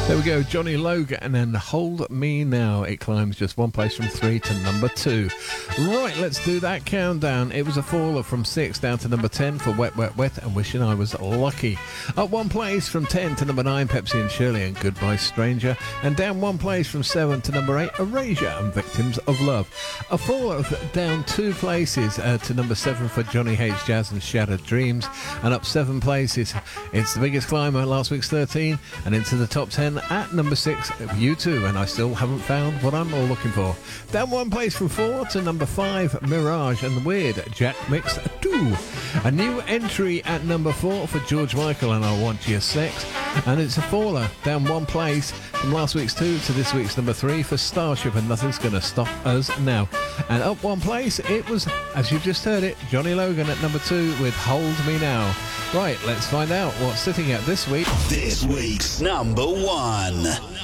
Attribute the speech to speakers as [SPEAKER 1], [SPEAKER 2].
[SPEAKER 1] There we go, Johnny Logan, and then Hold Me Now. It climbs just one place from 3 to number 2. Right, let's do that countdown. It was a faller from 6 down to number 10 for Wet, Wet, Wet and Wishing I Was Lucky. Up one place from 10 to number 9, Pepsi and Shirley and Goodbye Stranger. And down one place from 7 to number 8, Erasure and Victims of Love. A faller down 2 places to number 7 for Johnny Hates Jazz and Shattered Dreams. And up 7 places, it's the biggest climber, last week's 13, and into the top 10 at number 6, U2, and I still haven't found what I'm all looking for. Down one place from 4 to number 5, Mirage and the Weird Jack Mix 2. A new entry at number 4 for George Michael and I Want Your Sex, and it's a faller down one place from last week's 2 to this week's number 3 for Starship and Nothing's Gonna Stop Us Now. And up one place, it was, as you just heard it, Johnny Logan at number 2 with Hold Me Now. Right, let's find out what's sitting at this week.
[SPEAKER 2] This week's number 1.